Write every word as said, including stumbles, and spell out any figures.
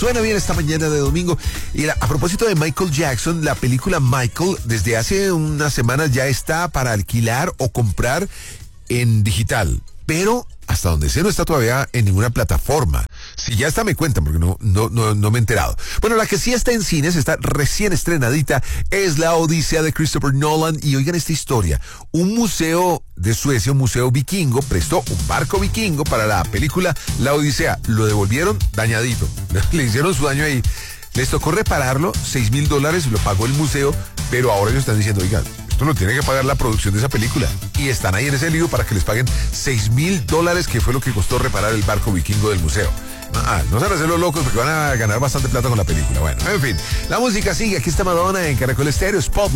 suena bien esta mañana de domingo. Y la, a propósito de Michael Jackson, la película Michael desde hace unas semanas ya está para alquilar o comprar en digital, pero hasta donde sé no está todavía en ninguna plataforma. Si ya está me cuentan porque no, no, no, no me he enterado. Bueno, la que sí está en cines, está recién estrenadita, es La Odisea de Christopher Nolan. Y oigan esta historia, un museo de Suecia, un museo vikingo, prestó un barco vikingo para la película La Odisea. Lo devolvieron dañadito, le hicieron su daño ahí. Les tocó repararlo, seis mil dólares, lo pagó el museo, pero ahora ellos están diciendo, oigan, esto lo tiene que pagar la producción de esa película. Y están ahí en ese lío para que les paguen seis mil dólares, que fue lo que costó reparar el barco vikingo del museo. Ah, no se van a hacer los locos porque van a ganar bastante plata con la película. Bueno, en fin, la música sigue. Aquí está Madonna en Caracol Estéreo, Spot.